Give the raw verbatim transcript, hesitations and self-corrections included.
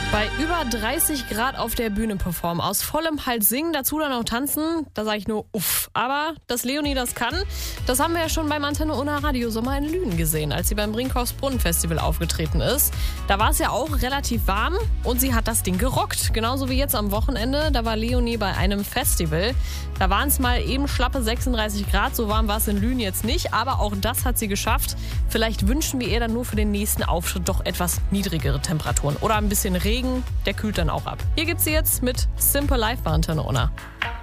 Bei über dreißig Grad auf der Bühne performen, aus vollem Hals singen, dazu dann auch tanzen, da sage ich nur uff. Aber dass Leonie das kann, das haben wir ja schon beim Antenne Unna Radiosommer in Lünen gesehen, als sie beim Brinkhoffs-Brunnen Festival aufgetreten ist. Da war es ja auch relativ warm und sie hat das Ding gerockt. Genauso wie jetzt am Wochenende, da war Leonie bei einem Festival. Da waren es mal eben schlappe sechsunddreißig Grad, so warm war es in Lünen jetzt nicht, aber auch das hat sie geschafft. Vielleicht wünschen wir ihr dann nur für den nächsten Auftritt doch etwas niedrigere Temperaturen oder ein bisschen Regen. Der kühlt dann auch ab. Hier gibt's sie jetzt mit Simple Life bei Antenne Unna.